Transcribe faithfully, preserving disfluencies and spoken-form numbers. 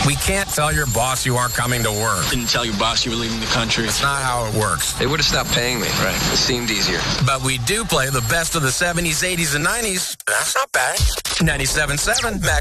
We can't tell your boss you aren't coming to work. Didn't tell your boss you were leaving the country. That's not how it works. They would have stopped paying me. Right. It seemed easier. But we do play the best of the seventies, eighties, and nineties. That's not bad. ninety-seven point seven Max